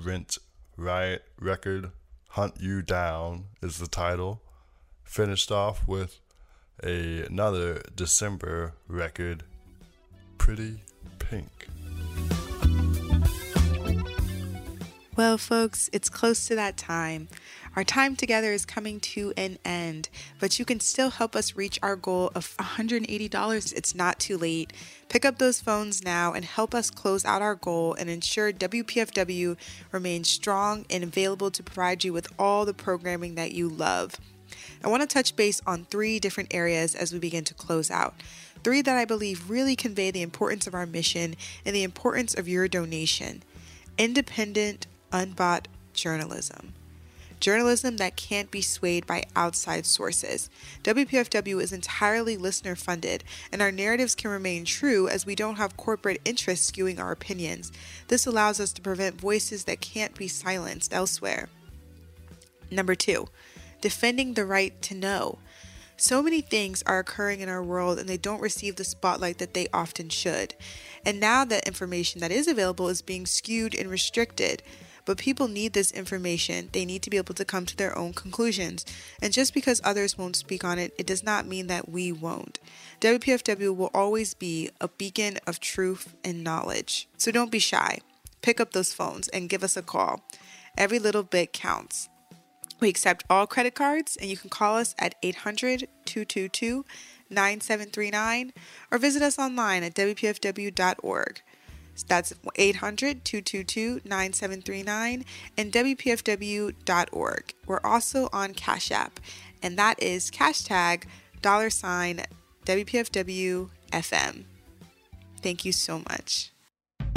Vagrant Riot record, Hunt You Down is the title. Finished off with another December record, Pretty Pink. Well, folks, it's close to that time. Our time together is coming to an end, but you can still help us reach our goal of $180. It's not too late. Pick up those phones now and help us close out our goal and ensure WPFW remains strong and available to provide you with all the programming that you love. I want to touch base on 3 different areas as we begin to close out. 3 that I believe really convey the importance of our mission and the importance of your donation. Independent, unbought journalism. Journalism that can't be swayed by outside sources. WPFW is entirely listener funded, and our narratives can remain true as we don't have corporate interests skewing our opinions. This allows us to prevent voices that can't be silenced elsewhere. Number 2, defending the right to know. So many things are occurring in our world and they don't receive the spotlight that they often should. And now that information that is available is being skewed and restricted. But people need this information. They need to be able to come to their own conclusions. And just because others won't speak on it, it does not mean that we won't. WPFW will always be a beacon of truth and knowledge. So don't be shy. Pick up those phones and give us a call. Every little bit counts. We accept all credit cards, and you can call us at 800-222-9739 or visit us online at WPFW.org. That's 800-222-9739 and WPFW.org. We're also on Cash App, and that is #$ WPFWFM. Thank you so much.